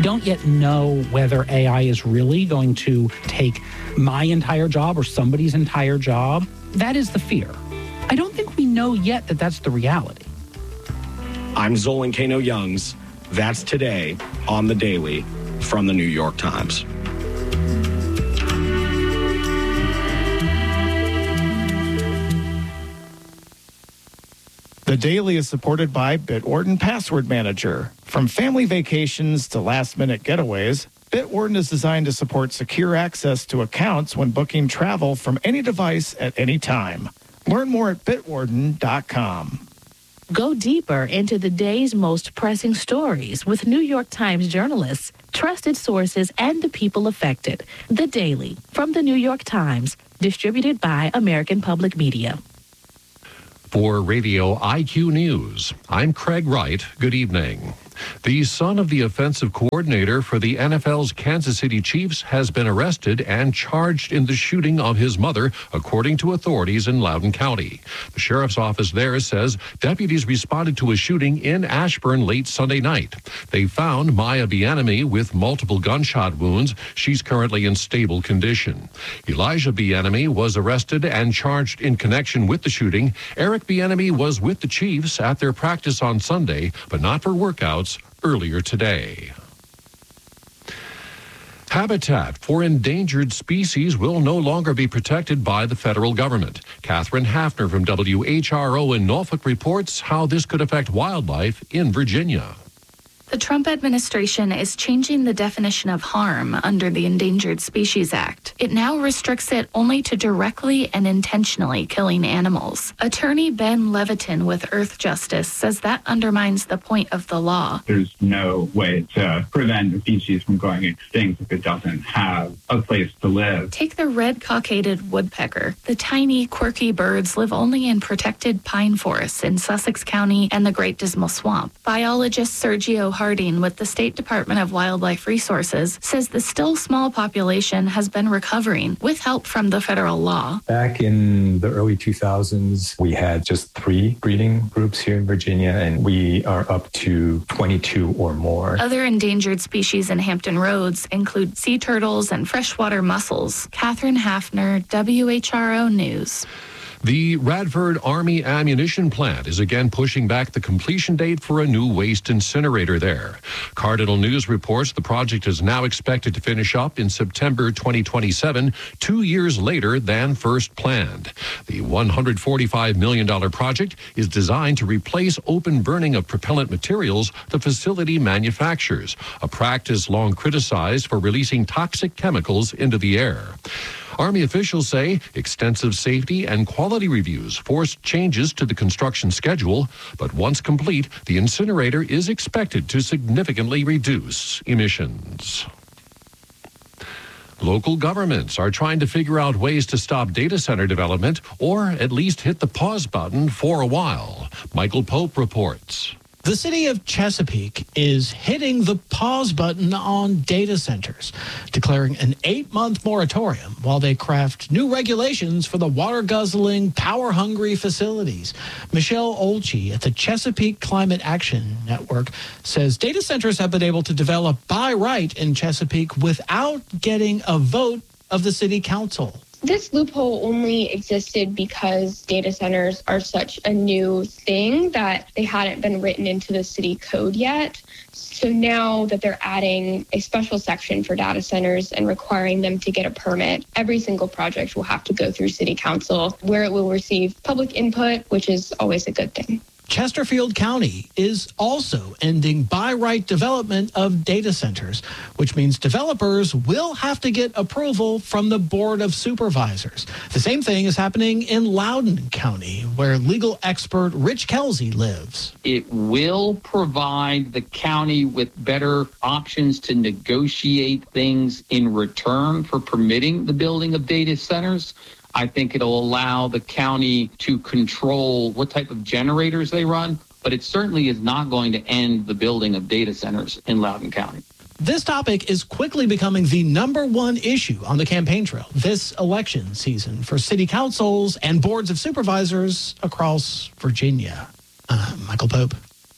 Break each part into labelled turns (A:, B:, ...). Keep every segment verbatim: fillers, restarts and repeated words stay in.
A: don't yet know whether A I is really going to take my entire job or somebody's entire job. That is the fear. I don't think we know yet that that's the reality.
B: I'm Zolan Kano-Youngs. That's today on The Daily from the New York Times.
C: The Daily is supported by Bitwarden Password Manager. From family vacations to last-minute getaways, Bitwarden is designed to support secure access to accounts when booking travel from any device at any time. Learn more at bitwarden dot com.
D: Go deeper into the day's most pressing stories with New York Times journalists, trusted sources, and the people affected. The Daily from the New York Times, distributed by American Public Media.
E: For Radio I Q News, I'm Craig Wright. Good evening. The son of the offensive coordinator for the N F L's Kansas City Chiefs has been arrested and charged in the shooting of his mother, according to authorities in Loudoun County. The sheriff's office there says deputies responded to a shooting in Ashburn late Sunday night. They found Maya Bienemy with multiple gunshot wounds. She's currently in stable condition. Elijah Bienemy was arrested and charged in connection with the shooting. Eric Bienemy was with the Chiefs at their practice on Sunday, but not for workouts earlier today. Habitat for endangered species will no longer be protected by the federal government. Catherine Hafner from W H R O in Norfolk reports how this could affect wildlife in Virginia.
F: The Trump administration is changing the definition of harm under the Endangered Species Act. It now restricts it only to directly and intentionally killing animals. Attorney Ben Levitin with Earth Justice says that undermines the point of the law.
G: There's no way to prevent a species from going extinct if it doesn't have a place to live.
F: Take the red-cockaded woodpecker. The tiny, quirky birds live only in protected pine forests in Sussex County and the Great Dismal Swamp. Biologist Sergio Harding with the State Department of Wildlife Resources says the still small population has been recovering with help from the federal law.
H: Back in the early two thousands, we had just three breeding groups here in Virginia, and we are up to twenty-two or more.
F: Other endangered species in Hampton Roads include sea turtles and freshwater mussels. Catherine Hafner, W H R O News.
E: The Radford Army Ammunition Plant is again pushing back the completion date for a new waste incinerator there. Cardinal News reports the project is now expected to finish up in September twenty twenty-seven, two years later than first planned. The one hundred forty-five million dollars project is designed to replace open burning of propellant materials the facility manufactures, a practice long criticized for releasing toxic chemicals into the air. Army officials say extensive safety and quality reviews forced changes to the construction schedule, but once complete, the incinerator is expected to significantly reduce emissions. Local governments are trying to figure out ways to stop data center development or at least hit the pause button for a while. Michael Pope reports.
I: The city of Chesapeake is hitting the pause button on data centers, declaring an eight-month moratorium while they craft new regulations for the water-guzzling, power-hungry facilities. Michelle Olchi at the Chesapeake Climate Action Network says data centers have been able to develop by right in Chesapeake without getting a vote of the city council.
J: This loophole only existed because data centers are such a new thing that they hadn't been written into the city code yet. So now that they're adding a special section for data centers and requiring them to get a permit, every single project will have to go through city council, where it will receive public input, which is always a good thing.
I: Chesterfield County is also ending by right development of data centers, which means developers will have to get approval from the Board of Supervisors. The same thing is happening in Loudoun County, where legal expert Rich Kelsey lives.
K: It will provide the county with better options to negotiate things in return for permitting the building of data centers. I think it'll allow the county to control what type of generators they run, but it certainly is not going to end the building of data centers in Loudoun County.
I: This topic is quickly becoming the number one issue on the campaign trail this election season for city councils and boards of supervisors across Virginia. Uh, Michael Pope.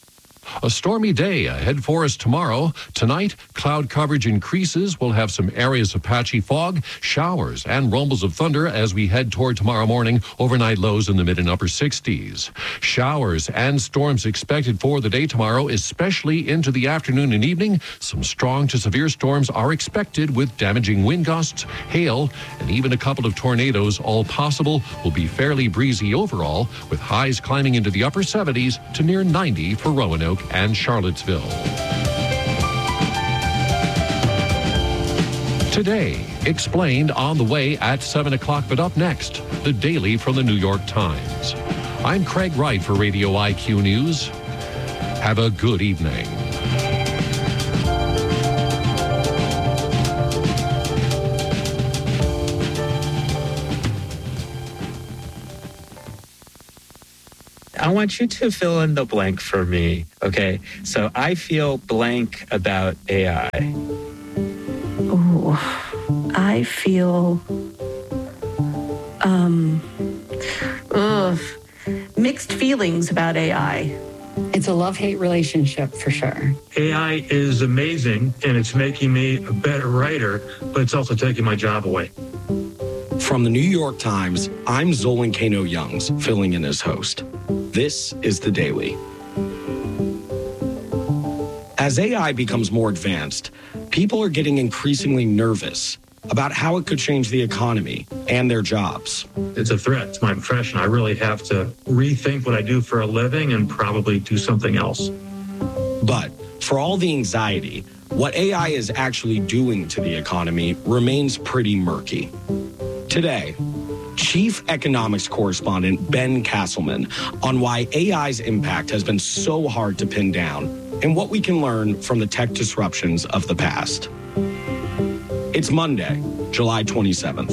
E: A stormy day ahead for us tomorrow. Tonight, cloud coverage increases. We'll have some areas of patchy fog, showers, and rumbles of thunder as we head toward tomorrow morning. Overnight lows in the mid and upper sixties. Showers and storms expected for the day tomorrow, especially into the afternoon and evening. Some strong to severe storms are expected with damaging wind gusts, hail, and even a couple of tornadoes. All possible. Will be fairly breezy overall, with highs climbing into the upper seventies to near ninety for Roanoke and Charlottesville. Today, explained on the way at seven o'clock, but up next, the Daily from the New York Times. I'm Craig Wright for Radio I Q News. Have a good evening.
L: I want you to fill in the blank for me, okay? So I feel blank about A I.
M: Oh, I feel, um, ugh, mixed feelings about A I.
N: It's a love-hate relationship for sure.
O: A I is amazing, and it's making me a better writer, but it's also taking my job away.
B: From the New York Times, I'm Zolan Kano-Youngs, filling in as host. This is The Daily. As A I becomes more advanced, people are getting increasingly nervous about how it could change the economy and their jobs.
O: It's a threat to my profession. I really have to rethink what I do for a living and probably do something else.
B: But for all the anxiety, what A I is actually doing to the economy remains pretty murky. Today, Chief Economics Correspondent Ben Castleman on why A I's impact has been so hard to pin down and what we can learn from the tech disruptions of the past. It's Monday, July twenty-seventh.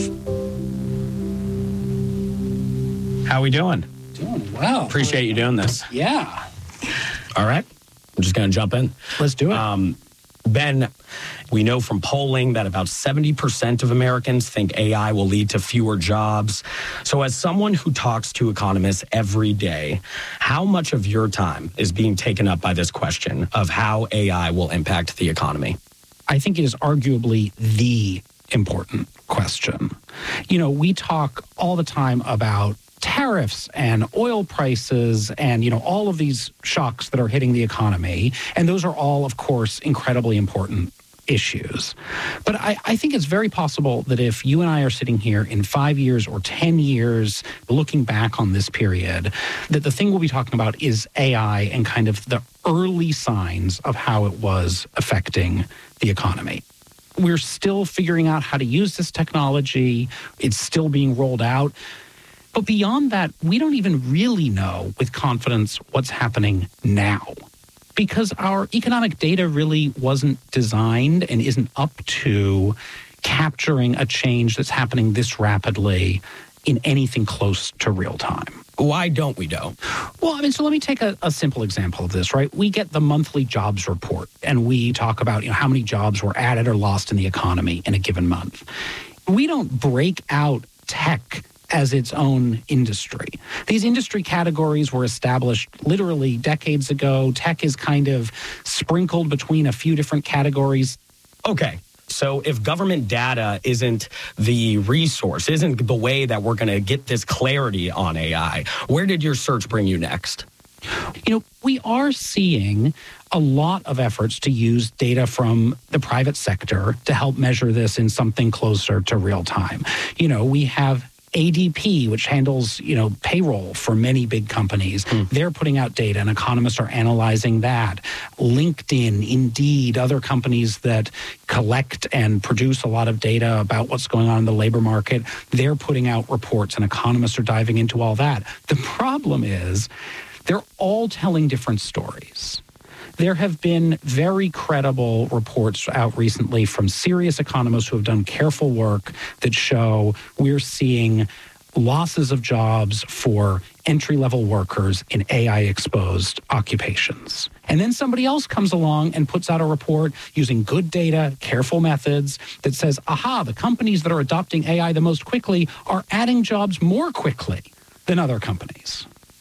P: How we doing?
A: Doing well.
P: Appreciate you doing this.
A: Yeah.
P: All right. I'm just going to jump in.
A: Let's do it.
P: Um, Ben, we know from polling that about seventy percent of Americans think A I will lead to fewer jobs. So as someone who talks to economists every day, how much of your time is being taken up by this question of how A I will impact the economy?
A: I think it is arguably the important question. You know, we talk all the time about tariffs and oil prices and, you know, all of these shocks that are hitting the economy. And those are all, of course, incredibly important issues. But I, I think it's very possible that if you and I are sitting here in five years or ten years, looking back on this period, that the thing we'll be talking about is A I and kind of the early signs of how it was affecting the economy. We're still figuring out how to use this technology. It's still being rolled out. But beyond that, we don't even really know with confidence what's happening now, because our economic data really wasn't designed and isn't up to capturing a change that's happening this rapidly in anything close to real time.
P: Why don't we know?
A: Well, I mean, so let me take a, a simple example of this, right? We get the monthly jobs report, and we talk about, you know, how many jobs were added or lost in the economy in a given month. We don't break out tech as its own industry. These industry categories were established literally decades ago. Tech is kind of sprinkled between a few different categories.
P: Okay. So if government data isn't the resource, isn't the way that we're going to get this clarity on A I, where did your search bring you next?
A: You know, we are seeing a lot of efforts to use data from the private sector to help measure this in something closer to real time. You know, we have A D P, which handles, you know, payroll for many big companies. Mm. They're putting out data, and economists are analyzing that. LinkedIn, Indeed, other companies that collect and produce a lot of data about what's going on in the labor market, they're putting out reports, and economists are diving into all that. The problem is they're all telling different stories. There have been very credible reports out recently from serious economists who have done careful work that show we're seeing losses of jobs for entry-level workers in A I-exposed occupations. And then somebody else comes along and puts out a report using good data, careful methods that says, aha, the companies that are adopting A I the most quickly are adding jobs more quickly than other companies.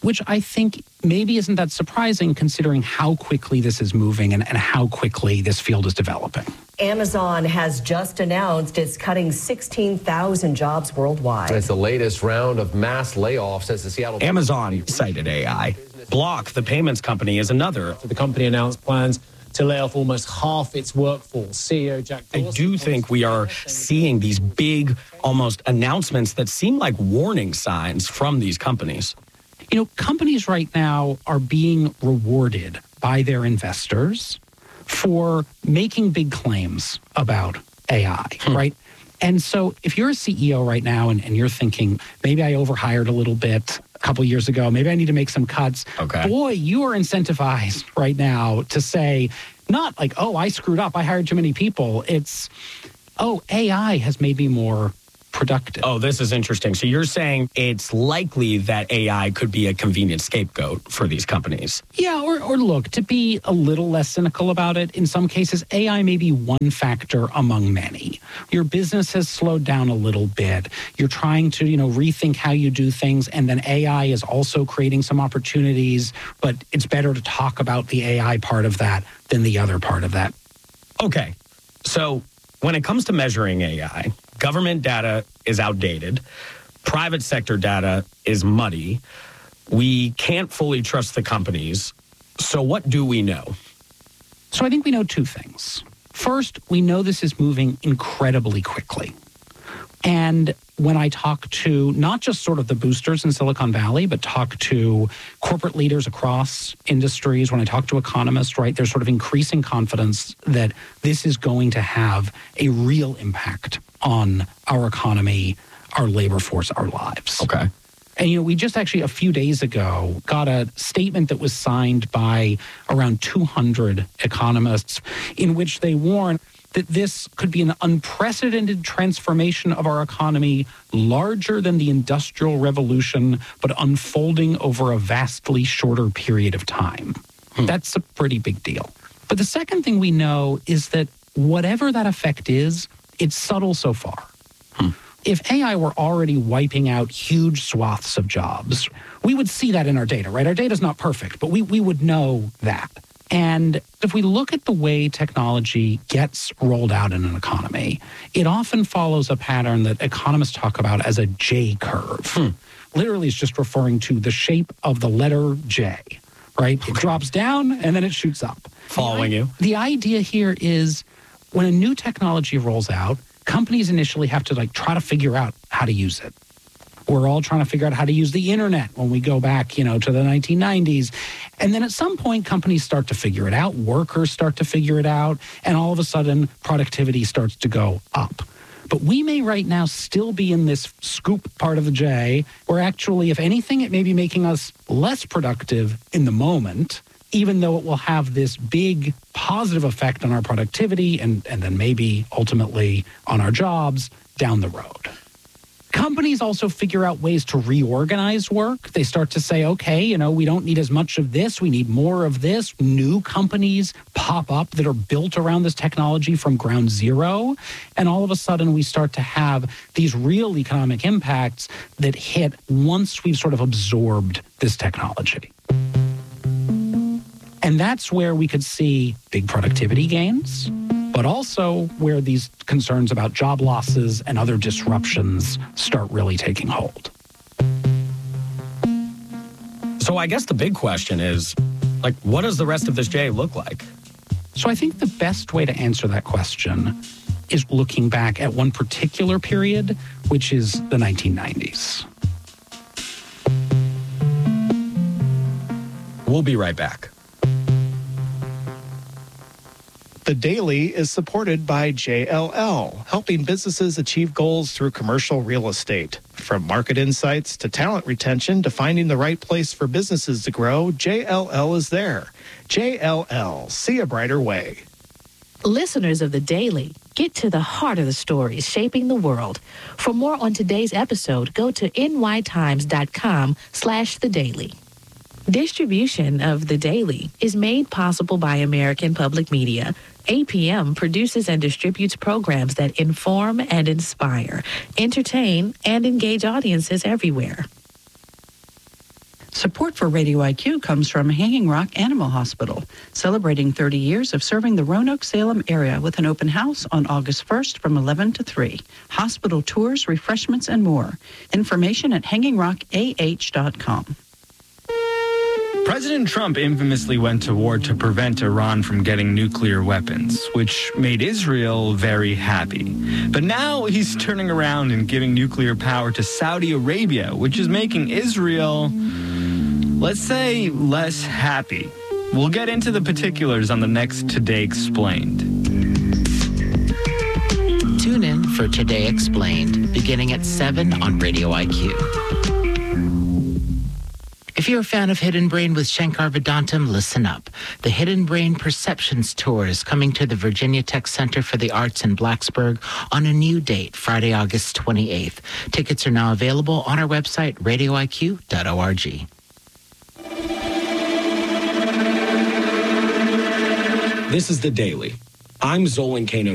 A: which I think maybe isn't that surprising considering how quickly this is moving and, and how quickly this field is developing.
Q: Amazon has just announced it's cutting sixteen thousand jobs worldwide.
R: It's the latest round of mass layoffs as the Seattle...
P: Amazon cited A I. Block, the payments company, is another.
S: The company announced plans to lay off almost half its workforce. C E O Jack Dorsey...
P: I do think we are seeing these big, almost announcements that seem like warning signs from these companies.
A: You know, companies right now are being rewarded by their investors for making big claims about A I, hmm. right? And so if you're a C E O right now and, and you're thinking, maybe I overhired a little bit a couple years ago, maybe I need to make some cuts.
P: Okay.
A: Boy, you are incentivized right now to say, not like, oh, I screwed up, I hired too many people. It's, oh, A I has made me more productive.
P: Oh, this is interesting. So you're saying it's likely that A I could be a convenient scapegoat for these companies.
A: Yeah, or, or look, to be a little less cynical about it, in some cases, A I may be one factor among many. Your business has slowed down a little bit. You're trying to, you know, rethink how you do things, and then A I is also creating some opportunities, but it's better to talk about the A I part of that than the other part of that.
P: Okay, so when it comes to measuring A I, government data is outdated. Private sector data is muddy. We can't fully trust the companies. So what do we know?
A: So I think we know two things. First, we know this is moving incredibly quickly. And when I talk to not just sort of the boosters in Silicon Valley, but talk to corporate leaders across industries, when I talk to economists, right, there's sort of increasing confidence that this is going to have a real impact on our economy, our labor force, our lives.
P: Okay.
A: And, you know, we just actually a few days ago got a statement that was signed by around two hundred economists in which they warn that this could be an unprecedented transformation of our economy, larger than the Industrial Revolution, but unfolding over a vastly shorter period of time. Hmm. That's a pretty big deal. But the second thing we know is that whatever that effect is, it's subtle so far. Hmm. If A I were already wiping out huge swaths of jobs, we would see that in our data, right? Our data's not perfect, but we, we would know that. And if we look at the way technology gets rolled out in an economy, it often follows a pattern that economists talk about as a J curve. Hmm. Literally, it's just referring to the shape of the letter J, right? Okay. It drops down and then it shoots up.
P: Following
A: the,
P: you.
A: The idea here is when a new technology rolls out, companies initially have to like try to figure out how to use it. We're all trying to figure out how to use the internet when we go back, you know, to the nineteen nineties. And then at some point, companies start to figure it out. Workers start to figure it out. And all of a sudden, productivity starts to go up. But we may right now still be in this scoop part of the J, where actually, if anything, it may be making us less productive in the moment, even though it will have this big positive effect on our productivity and, and then maybe ultimately on our jobs down the road. Companies also figure out ways to reorganize work. They start to say, okay, you know, we don't need as much of this. We need more of this. New companies pop up that are built around this technology from ground zero. And all of a sudden, we start to have these real economic impacts that hit once we've sort of absorbed this technology. And that's where we could see big productivity gains, but also where these concerns about job losses and other disruptions start really taking hold.
P: So I guess the big question is, like, what does the rest of this J look like?
A: So I think the best way to answer that question is looking back at one particular period, which is the nineteen nineties.
P: We'll be right back.
C: The Daily is supported by J L L, helping businesses achieve goals through commercial real estate. From market insights to talent retention to finding the right place for businesses to grow, J L L is there. J L L, see a brighter way.
D: Listeners of The Daily, get to the heart of the stories shaping the world. For more on today's episode, go to nytimes.com slash The Daily. Distribution of The Daily is made possible by American Public Media. A P M produces and distributes programs that inform and inspire, entertain, and engage audiences everywhere.
T: Support for Radio I Q comes from Hanging Rock Animal Hospital, celebrating thirty years of serving the Roanoke-Salem area with an open house on August first from eleven to three. Hospital tours, refreshments, and more. Information at hanging rock a h dot com.
U: President Trump infamously went to war to prevent Iran from getting nuclear weapons, which made Israel very happy. But now he's turning around and giving nuclear power to Saudi Arabia, which is making Israel, let's say, less happy. We'll get into the particulars on the next Today Explained.
V: Tune in for Today Explained, beginning at seven on Radio I Q. If you're a fan of Hidden Brain with Shankar Vedantam, listen up. The Hidden Brain Perceptions Tour is coming to the Virginia Tech Center for the Arts in Blacksburg on a new date, Friday, August twenty-eighth. Tickets are now available on our website, radio I Q dot org.
B: This is The Daily. I'm Zolan Kano.